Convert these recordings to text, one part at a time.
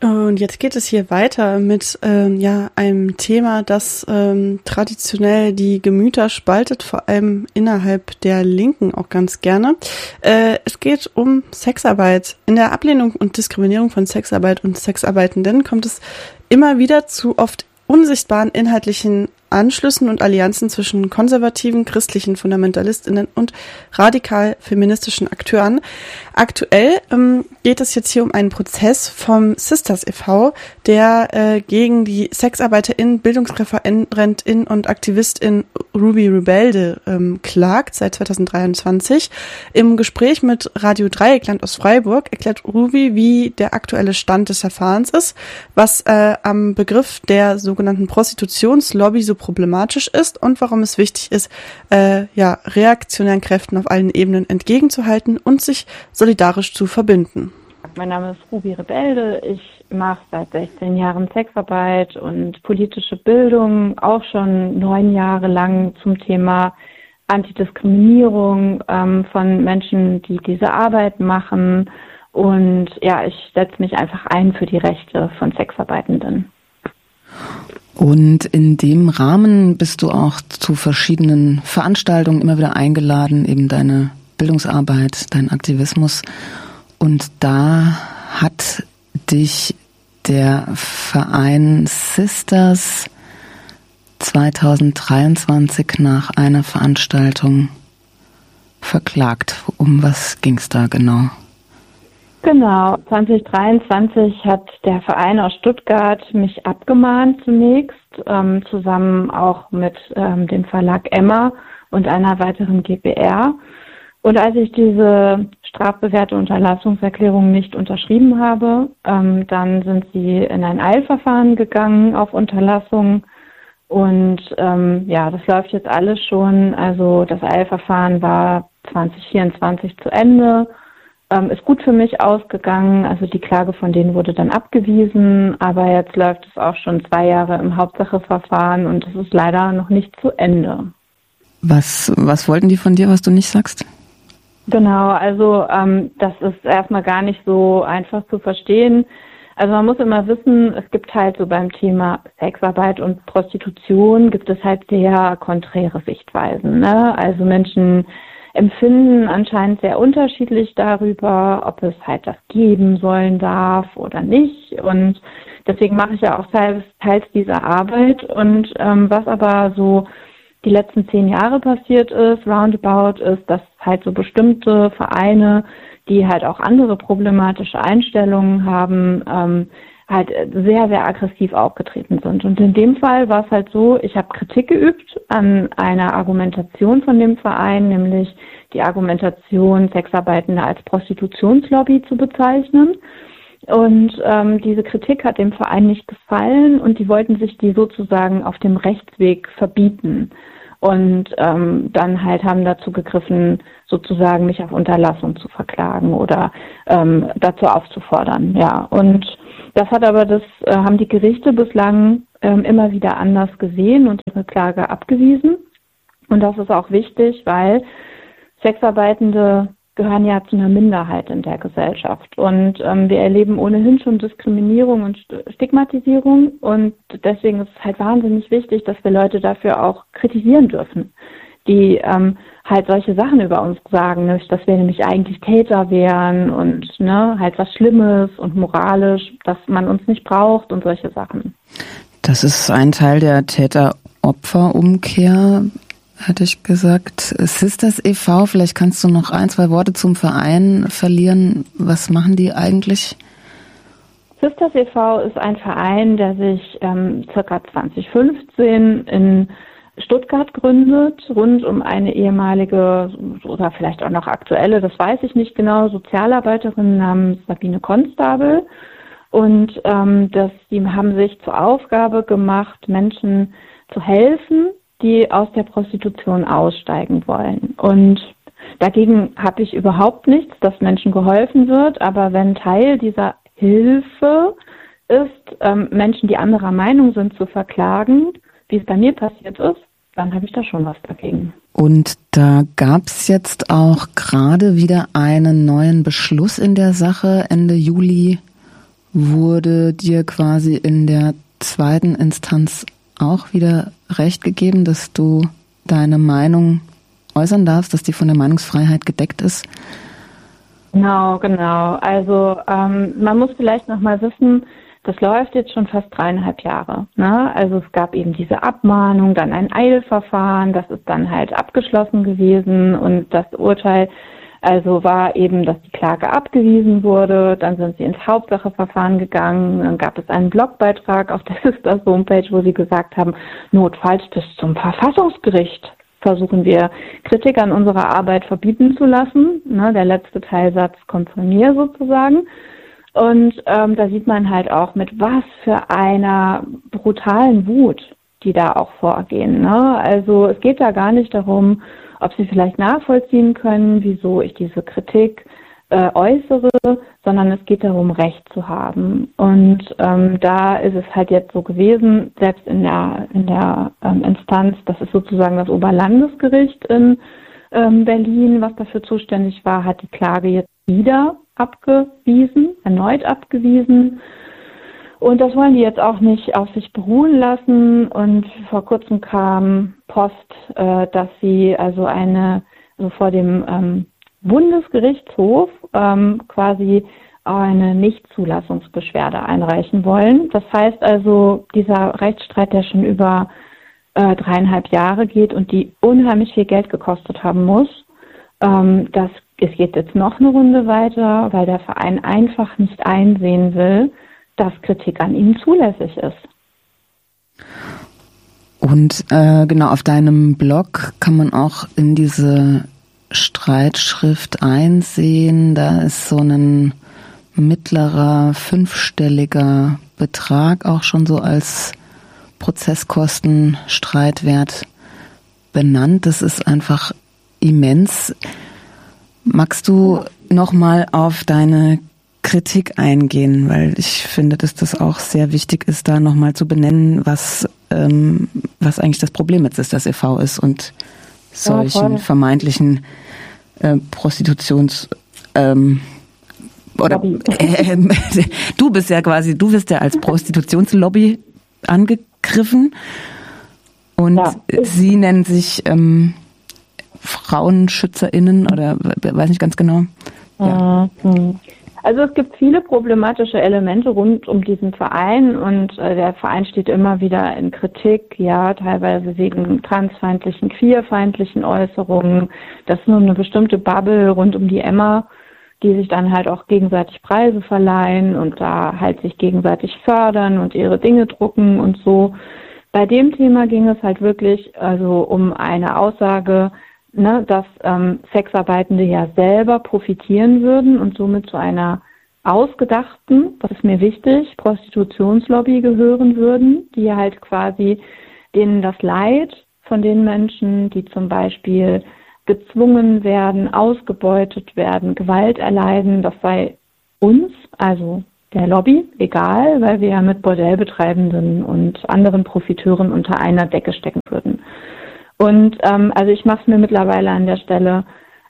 Und jetzt geht es hier weiter mit einem Thema, das traditionell die Gemüter spaltet, vor allem innerhalb der Linken auch ganz gerne. Es geht um Sexarbeit. In der Ablehnung und Diskriminierung von Sexarbeit und Sexarbeitenden kommt es immer wieder zu oft unsichtbaren inhaltlichen Anschlüssen und Allianzen zwischen konservativen, christlichen FundamentalistInnen und radikal-feministischen Akteuren. Aktuell geht es jetzt hier um einen Prozess vom Sisters e.V., der gegen die SexarbeiterInnen, BildungsreferentInnen und AktivistIn Ruby Rebelde klagt seit 2023. Im Gespräch mit Radio Dreieckland aus Freiburg erklärt Ruby, wie der aktuelle Stand des Verfahrens ist, was am Begriff der sogenannten Prostitutionslobby so problematisch ist und warum es wichtig ist, reaktionären Kräften auf allen Ebenen entgegenzuhalten und sich solidarisch zu verbinden. Mein Name ist Ruby Rebelde. Ich mache seit 16 Jahren Sexarbeit und politische Bildung, auch schon 9 Jahre lang zum Thema Antidiskriminierung von Menschen, die diese Arbeit machen. Und ja, ich setze mich einfach ein für die Rechte von Sexarbeitenden. Und in dem Rahmen bist du auch zu verschiedenen Veranstaltungen immer wieder eingeladen, eben deine Bildungsarbeit, dein Aktivismus. Und da hat dich der Verein Sisters 2023 nach einer Veranstaltung verklagt. Um was ging's da genau? Genau, 2023 hat der Verein aus Stuttgart mich abgemahnt zunächst, zusammen auch mit dem Verlag Emma und einer weiteren GbR. Und als ich diese strafbewährte Unterlassungserklärung nicht unterschrieben habe, dann sind sie in ein Eilverfahren gegangen auf Unterlassung. Und das läuft jetzt alles schon. Also das Eilverfahren war 2024 zu Ende. Ist gut für mich ausgegangen, also die Klage von denen wurde dann abgewiesen, aber jetzt läuft es auch schon 2 Jahre im Hauptsacheverfahren und es ist leider noch nicht zu Ende. Was wollten die von dir, was du nicht sagst? Genau, also das ist erstmal gar nicht so einfach zu verstehen. Also man muss immer wissen, es gibt halt so beim Thema Sexarbeit und Prostitution gibt es halt sehr konträre Sichtweisen, ne? Also Menschen empfinden anscheinend sehr unterschiedlich darüber, ob es halt das geben sollen darf oder nicht. Und deswegen mache ich ja auch teils diese Arbeit. Und was aber so die letzten 10 Jahre passiert ist, roundabout, ist, dass halt so bestimmte Vereine, die halt auch andere problematische Einstellungen haben, halt sehr, sehr aggressiv aufgetreten sind. Und in dem Fall war es halt so, ich habe Kritik geübt an einer Argumentation von dem Verein, nämlich die Argumentation, Sexarbeitende als Prostitutionslobby zu bezeichnen. Und diese Kritik hat dem Verein nicht gefallen und die wollten sich die sozusagen auf dem Rechtsweg verbieten. Und dann halt haben dazu gegriffen, sozusagen mich auf Unterlassung zu verklagen oder dazu aufzufordern. Ja, und das hat aber haben die Gerichte bislang immer wieder anders gesehen und ihre Klage abgewiesen. Und das ist auch wichtig, weil Sexarbeitende gehören ja zu einer Minderheit in der Gesellschaft. Und wir erleben ohnehin schon Diskriminierung und Stigmatisierung. Und deswegen ist es halt wahnsinnig wichtig, dass wir Leute dafür auch kritisieren dürfen, die halt solche Sachen über uns sagen, dass wir nämlich eigentlich Täter wären und halt was Schlimmes und moralisch, dass man uns nicht braucht und solche Sachen. Das ist ein Teil der Täter-Opfer-Umkehr, hätte ich gesagt. Sisters e.V., vielleicht kannst du noch 1, 2 Worte zum Verein verlieren. Was machen die eigentlich? Sisters e.V. ist ein Verein, der sich circa 2015 in Stuttgart gründet, rund um eine ehemalige oder vielleicht auch noch aktuelle, das weiß ich nicht genau, Sozialarbeiterin namens Sabine Konstabel. Und die haben sich zur Aufgabe gemacht, Menschen zu helfen, die aus der Prostitution aussteigen wollen. Und dagegen habe ich überhaupt nichts, dass Menschen geholfen wird, aber wenn Teil dieser Hilfe ist, Menschen, die anderer Meinung sind, zu verklagen, wie es bei mir passiert ist, dann habe ich da schon was dagegen. Und da gab es jetzt auch gerade wieder einen neuen Beschluss in der Sache Ende Juli. Wurde dir quasi in der zweiten Instanz auch wieder Recht gegeben, dass du deine Meinung äußern darfst, dass die von der Meinungsfreiheit gedeckt ist? Genau. Also man muss vielleicht nochmal wissen, das läuft jetzt schon fast 3,5 Jahre. Ne? Also es gab eben diese Abmahnung, dann ein Eilverfahren, das ist dann halt abgeschlossen gewesen und das Urteil also war eben, dass die Klage abgewiesen wurde, dann sind sie ins Hauptsacheverfahren gegangen, dann gab es einen Blogbeitrag auf der Sisters Homepage, wo sie gesagt haben, notfalls bis zum Verfassungsgericht versuchen wir Kritik an unserer Arbeit verbieten zu lassen. Ne, der letzte Teilsatz kommt von mir sozusagen. Und da sieht man halt auch, mit was für einer brutalen Wut die da auch vorgehen. Ne? Also es geht da gar nicht darum, ob sie vielleicht nachvollziehen können, wieso ich diese Kritik äußere, sondern es geht darum, Recht zu haben. Und da ist es halt jetzt so gewesen, selbst in der Instanz, das ist sozusagen das Oberlandesgericht in Berlin, was dafür zuständig war, hat die Klage jetzt wieder erneut abgewiesen. Und das wollen die jetzt auch nicht auf sich beruhen lassen. Und vor kurzem kam Post, dass sie also vor dem Bundesgerichtshof quasi eine Nichtzulassungsbeschwerde einreichen wollen. Das heißt also, dieser Rechtsstreit, der schon über 3,5 Jahre geht und die unheimlich viel Geld gekostet haben muss, es geht jetzt noch eine Runde weiter, weil der Verein einfach nicht einsehen will, dass Kritik an ihm zulässig ist. Und genau, auf deinem Blog kann man auch in diese Streitschrift einsehen, da ist so ein mittlerer 5-stelliger Betrag auch schon so als Prozesskosten, Streitwert benannt. Das ist einfach immens. Magst du nochmal auf deine Kritik eingehen, weil ich finde, dass das auch sehr wichtig ist, da nochmal zu benennen, was eigentlich das Problem jetzt ist, das e.V. ist und solchen vermeintlichen Prostitutions oder du bist ja als Prostitutionslobby angegriffen und sie nennen sich FrauenschützerInnen oder weiß nicht ganz genau. Ja. Also es gibt viele problematische Elemente rund um diesen Verein und der Verein steht immer wieder in Kritik, ja, teilweise wegen transfeindlichen, queerfeindlichen Äußerungen. Das ist nur eine bestimmte Bubble rund um die Emma, die sich dann halt auch gegenseitig Preise verleihen und da halt sich gegenseitig fördern und ihre Dinge drucken und so. Bei dem Thema ging es halt wirklich also um eine Aussage, dass Sexarbeitende ja selber profitieren würden und somit zu einer ausgedachten, das ist mir wichtig, Prostitutionslobby gehören würden, die halt quasi denen das Leid von den Menschen, die zum Beispiel gezwungen werden, ausgebeutet werden, Gewalt erleiden, das sei uns, also der Lobby, egal, weil wir ja mit Bordellbetreibenden und anderen Profiteuren unter einer Decke stecken würden. Und also ich mache es mir mittlerweile an der Stelle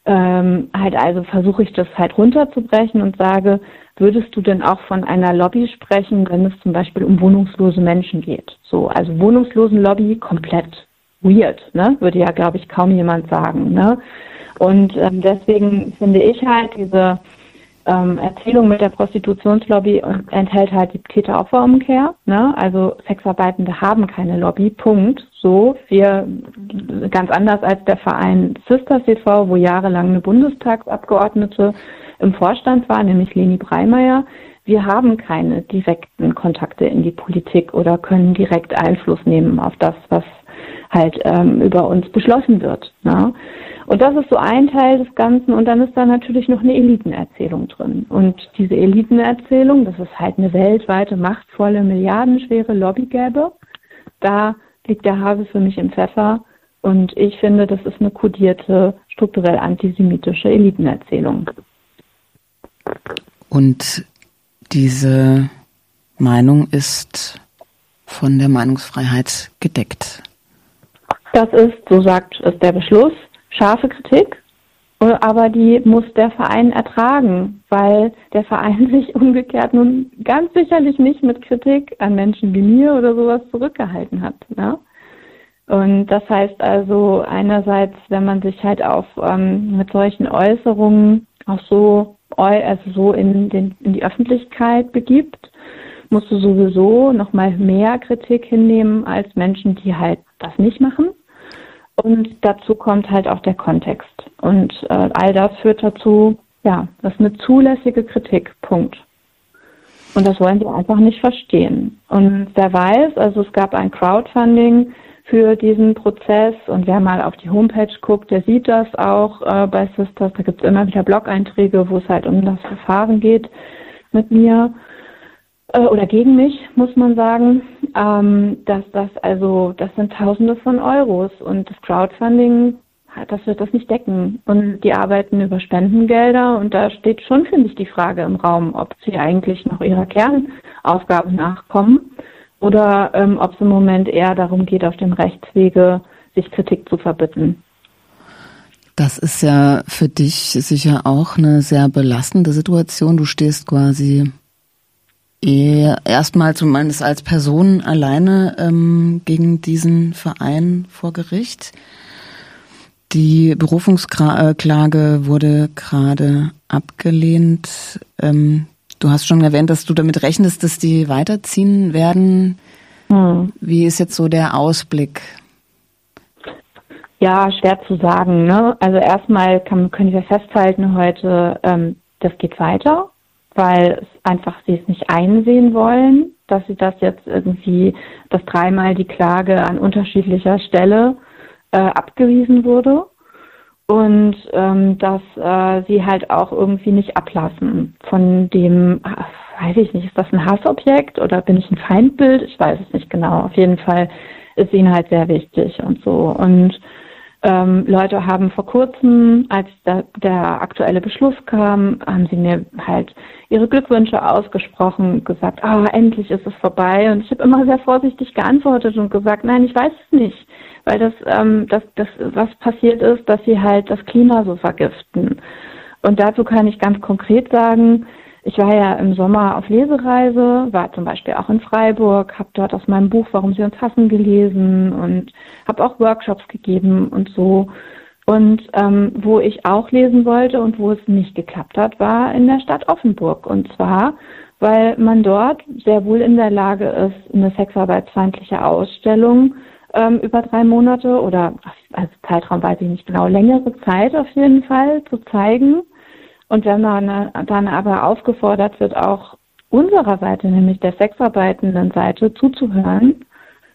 versuche ich das halt runterzubrechen und sage, würdest du denn auch von einer Lobby sprechen, wenn es zum Beispiel um wohnungslose Menschen geht? So, also Wohnungslosenlobby komplett weird, ne? Würde ja, glaube ich, kaum jemand sagen, ne? Und deswegen finde ich halt diese Erzählung mit der Prostitutionslobby enthält halt die Täter-Opfer-Umkehr, ne? Also Sexarbeitende haben keine Lobby, Punkt. So, wir, ganz anders als der Verein Sisters e.V., wo jahrelang eine Bundestagsabgeordnete im Vorstand war, nämlich Leni Breimeyer, wir haben keine direkten Kontakte in die Politik oder können direkt Einfluss nehmen auf das, was halt über uns beschlossen wird, ne? Und das ist so ein Teil des Ganzen und dann ist da natürlich noch eine Elitenerzählung drin. Und diese Elitenerzählung, dass es halt eine weltweite, machtvolle, milliardenschwere Lobby gäbe, da liegt der Hase für mich im Pfeffer und ich finde, das ist eine kodierte, strukturell antisemitische Elitenerzählung. Und diese Meinung ist von der Meinungsfreiheit gedeckt. Das ist, so sagt es der Beschluss, scharfe Kritik Aber die muss der Verein ertragen, weil der Verein sich umgekehrt nun ganz sicherlich nicht mit Kritik an Menschen wie mir oder sowas zurückgehalten hat. Ne? Und das heißt also einerseits, wenn man sich halt mit solchen Äußerungen auch so in die Öffentlichkeit begibt, musst du sowieso noch mal mehr Kritik hinnehmen als Menschen, die halt das nicht machen. Und dazu kommt halt auch der Kontext. Und all das führt dazu, ja, das ist eine zulässige Kritik, Punkt. Und das wollen sie einfach nicht verstehen. Und wer weiß, also es gab ein Crowdfunding für diesen Prozess und wer mal auf die Homepage guckt, der sieht das auch bei Sisters. Da gibt es immer wieder Blog-Einträge, wo es halt um das Verfahren geht mit mir. Oder gegen mich, muss man sagen, das sind Tausende von Euros und das Crowdfunding, das wird das nicht decken. Und die arbeiten über Spendengelder und da steht schon, finde ich, die Frage im Raum, ob sie eigentlich noch ihrer Kernaufgabe nachkommen oder ob es im Moment eher darum geht, auf dem Rechtswege sich Kritik zu verbitten. Das ist ja für dich sicher auch eine sehr belastende Situation. Du stehst quasi erstmal zumindest als Person alleine gegen diesen Verein vor Gericht. Die Berufungsklage wurde gerade abgelehnt. Du hast schon erwähnt, dass du damit rechnest, dass die weiterziehen werden. Wie ist jetzt so der Ausblick? Ja, schwer zu sagen, ne? Also erstmal können wir festhalten heute, das geht weiter, weil sie es nicht einsehen wollen, dass sie das jetzt irgendwie, dass dreimal die Klage an unterschiedlicher Stelle abgewiesen wurde und dass sie halt auch irgendwie nicht ablassen von dem, weiß ich nicht, ist das ein Hassobjekt oder bin ich ein Feindbild? Ich weiß es nicht genau. Auf jeden Fall ist ihnen halt sehr wichtig und so. Und Leute haben vor kurzem, als der aktuelle Beschluss kam, haben sie mir halt ihre Glückwünsche ausgesprochen, gesagt, endlich ist es vorbei. Und ich habe immer sehr vorsichtig geantwortet und gesagt, nein, ich weiß es nicht, weil das was passiert ist, dass sie halt das Klima so vergiften. Und dazu kann ich ganz konkret sagen, ich war ja im Sommer auf Lesereise, war zum Beispiel auch in Freiburg, habe dort aus meinem Buch Warum sie uns hassen gelesen und habe auch Workshops gegeben und so. Und wo ich auch lesen wollte und wo es nicht geklappt hat, war in der Stadt Offenburg. Und zwar, weil man dort sehr wohl in der Lage ist, eine sexarbeitsfeindliche Ausstellung über 3 Monate oder, also Zeitraum weiß ich nicht genau, längere Zeit auf jeden Fall zu zeigen. Und wenn man dann aber aufgefordert wird, auch unserer Seite, nämlich der sexarbeitenden Seite, zuzuhören,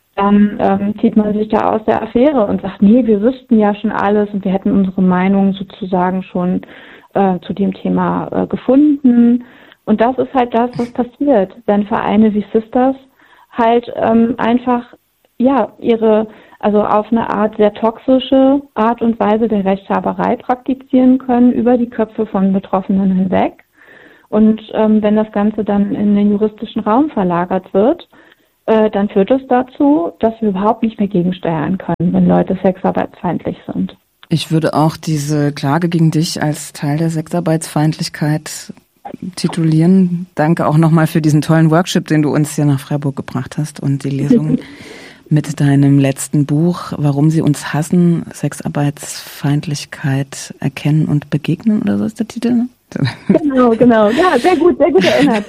dann zieht man sich da aus der Affäre und sagt, nee, wir wüssten ja schon alles und wir hätten unsere Meinung sozusagen schon zu dem Thema gefunden. Und das ist halt das, was passiert, wenn Vereine wie Sisters halt einfach, ja, also auf eine Art sehr toxische Art und Weise der Rechthaberei praktizieren können, über die Köpfe von Betroffenen hinweg. Und wenn das Ganze dann in den juristischen Raum verlagert wird, dann führt es dazu, dass wir überhaupt nicht mehr gegensteuern können, wenn Leute sexarbeitsfeindlich sind. Ich würde auch diese Klage gegen dich als Teil der Sexarbeitsfeindlichkeit titulieren. Danke auch nochmal für diesen tollen Workshop, den du uns hier nach Freiburg gebracht hast und die Lesung mit deinem letzten Buch, Warum sie uns hassen, Sexarbeitsfeindlichkeit erkennen und begegnen, oder so ist der Titel, ne? Genau. Ja, sehr gut erinnert.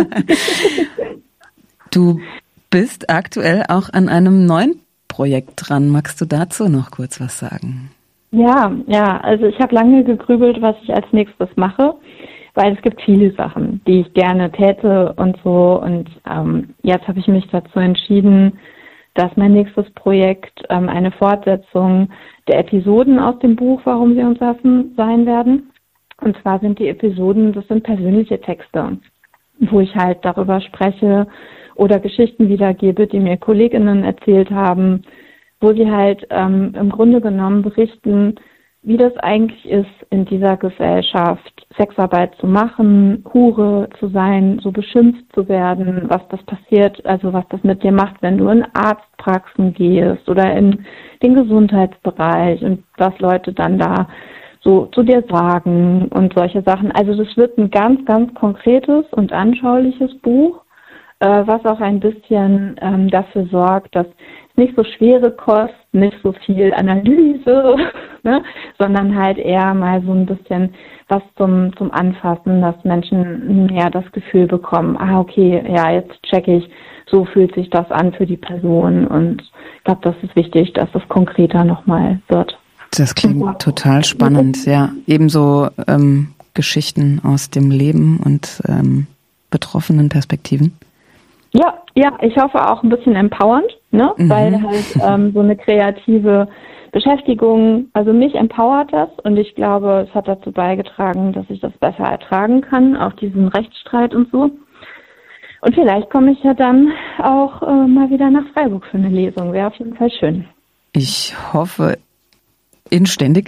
Du bist aktuell auch an einem neuen Projekt dran. Magst du dazu noch kurz was sagen? Ja, also ich habe lange gegrübelt, was ich als nächstes mache, weil es gibt viele Sachen, die ich gerne täte und so. Und jetzt habe ich mich dazu entschieden, dass mein nächstes Projekt eine Fortsetzung der Episoden aus dem Buch Warum sie uns hassen sein werden. Und zwar sind die Episoden, das sind persönliche Texte, wo ich halt darüber spreche oder Geschichten wiedergebe, die mir KollegInnen erzählt haben, wo sie halt im Grunde genommen berichten, wie das eigentlich ist, in dieser Gesellschaft Sexarbeit zu machen, Hure zu sein, so beschimpft zu werden, was das passiert, also was das mit dir macht, wenn du in Arztpraxen gehst oder in den Gesundheitsbereich und was Leute dann da so zu dir sagen und solche Sachen. Also das wird ein ganz, ganz konkretes und anschauliches Buch, was auch ein bisschen dafür sorgt, dass es nicht so schwere Kost, nicht so viel Analyse, ne, sondern halt eher mal so ein bisschen was zum Anfassen, dass Menschen ja das Gefühl bekommen, okay, ja, jetzt checke ich, so fühlt sich das an für die Person, und ich glaube, das ist wichtig, dass es konkreter nochmal wird. Das klingt total spannend, ja. Ebenso Geschichten aus dem Leben und betroffenen Perspektiven. Ja, ich hoffe auch ein bisschen empowernd, ne? Weil halt so eine kreative Beschäftigung, also mich empowert das, und ich glaube, es hat dazu beigetragen, dass ich das besser ertragen kann, auch diesen Rechtsstreit und so. Und vielleicht komme ich ja dann auch mal wieder nach Freiburg für eine Lesung. Wäre auf jeden Fall schön. Ich hoffe inständig.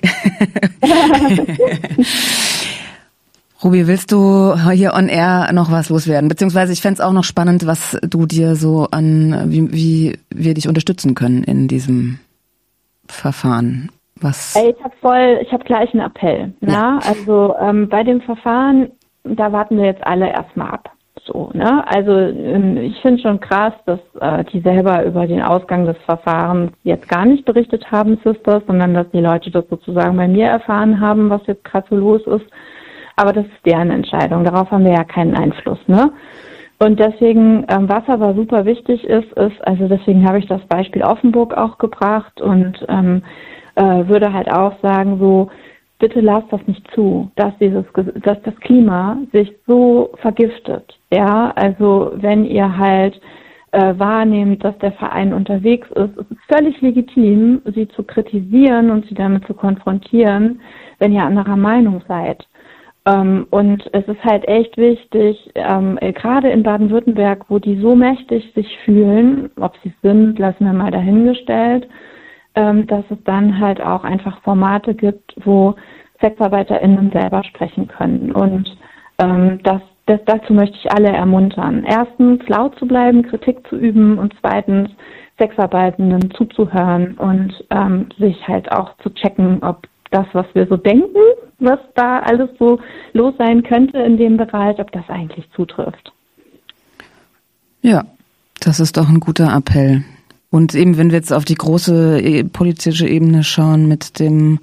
Ruby, willst du hier on air noch was loswerden? Beziehungsweise ich fände es auch noch spannend, was du dir so wie wir dich unterstützen können in diesem Verfahren. Ich habe gleich einen Appell. Ja. Also bei dem Verfahren, da warten wir jetzt alle erstmal ab. So, ne? Also ich finde schon krass, dass die selber über den Ausgang des Verfahrens jetzt gar nicht berichtet haben, Sisters, sondern dass die Leute das sozusagen bei mir erfahren haben, was jetzt gerade so los ist. Aber das ist deren Entscheidung. Darauf haben wir ja keinen Einfluss, ne? Und deswegen, was aber super wichtig ist, also deswegen habe ich das Beispiel Offenburg auch gebracht und würde halt auch sagen, so, bitte lasst das nicht zu, dass das Klima sich so vergiftet. Ja, also wenn ihr halt wahrnehmt, dass der Verein unterwegs ist, es ist völlig legitim, sie zu kritisieren und sie damit zu konfrontieren, wenn ihr anderer Meinung seid. Und es ist halt echt wichtig, gerade in Baden-Württemberg, wo die so mächtig sich fühlen, ob sie es sind, lassen wir mal dahingestellt, dass es dann halt auch einfach Formate gibt, wo SexarbeiterInnen selber sprechen können. Und dazu möchte ich alle ermuntern. Erstens, laut zu bleiben, Kritik zu üben, und zweitens, Sexarbeitenden zuzuhören und sich halt auch zu checken, ob das, was wir so denken, was da alles so los sein könnte in dem Bereich, ob das eigentlich zutrifft. Ja, das ist doch ein guter Appell. Und eben, wenn wir jetzt auf die große politische Ebene schauen mit dem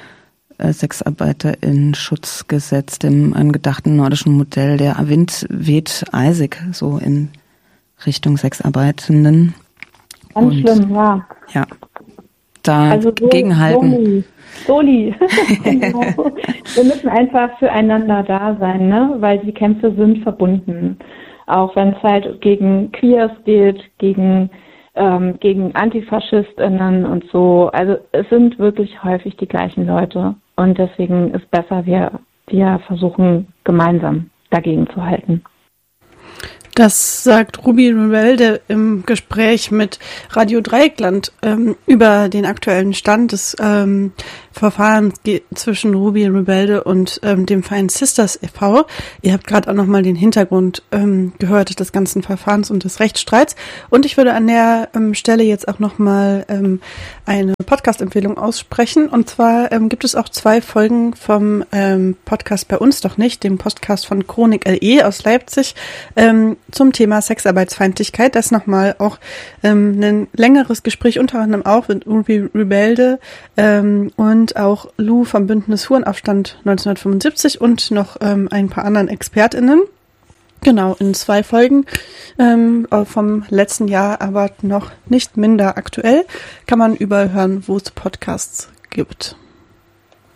SexarbeiterInnen-Schutzgesetz, dem angedachten nordischen Modell, der Wind weht eisig so in Richtung Sexarbeitenden. Ganz schlimm, ja. Ja, dagegen halten. Soli. Genau. Wir müssen einfach füreinander da sein, ne? Weil die Kämpfe sind verbunden. Auch wenn es halt gegen Queers geht, gegen AntifaschistInnen und so. Also es sind wirklich häufig die gleichen Leute. Und deswegen ist besser, wir versuchen gemeinsam dagegen zu halten. Das sagt Ruby Rebelde im Gespräch mit Radio Dreieckland über den aktuellen Stand des Verfahrens zwischen Ruby Rebelde und dem Verein Sisters e.V. Ihr habt gerade auch nochmal den Hintergrund gehört des ganzen Verfahrens und des Rechtsstreits. Und ich würde an der Stelle jetzt auch nochmal eine Podcast-Empfehlung aussprechen. Und zwar gibt es auch 2 Folgen vom Podcast Bei uns doch nicht, dem Podcast von Chronik LE aus Leipzig, zum Thema Sexarbeitsfeindlichkeit. Das nochmal auch ein längeres Gespräch, unter anderem auch mit Ruby Rebelde und auch Lou vom Bündnis Hurenaufstand 1975 und noch ein paar anderen ExpertInnen. Genau, in 2 Folgen vom letzten Jahr, aber noch nicht minder aktuell. Kann man überall hören, wo es Podcasts gibt.